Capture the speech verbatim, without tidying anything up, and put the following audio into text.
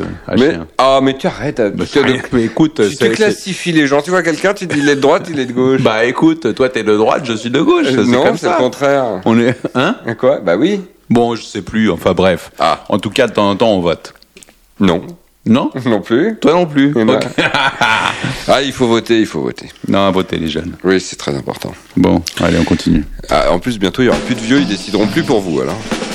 à Mais, chien. ah, mais tu arrêtes. Bah, tu, rien, mais écoute, tu, c'est, tu classifies les gens. Tu vois quelqu'un, tu dis il est de droite, il est de gauche. Bah écoute, toi t'es de droite, je suis de gauche. Euh, c'est non, comme c'est ça. le contraire. On est, hein? Quoi? Bah oui. Bon, je sais plus. Enfin bref. Ah. En tout cas, de temps en temps, on vote. Non. Non? Non plus. Toi non plus. Eh ben. Ok. Ah, il faut voter, il faut voter. Non, votez les jeunes. Oui, c'est très important. Bon, allez, on continue. Ah, en plus, bientôt, il n'y aura plus de vieux, ils décideront plus pour vous, alors.